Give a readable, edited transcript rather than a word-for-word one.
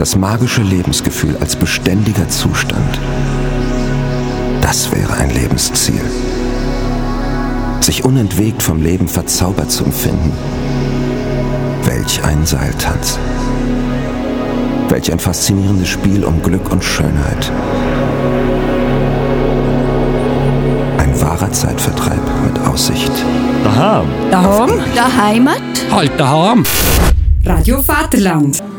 Das magische Lebensgefühl als beständiger Zustand. Das wäre ein Lebensziel. Sich unentwegt vom Leben verzaubert zu empfinden. Welch ein Seiltanz. Welch ein faszinierendes Spiel um Glück und Schönheit. Ein wahrer Zeitvertreib mit Aussicht. Daheim. Daheim? Daheimat? Halt daheim. Radio Vaterland.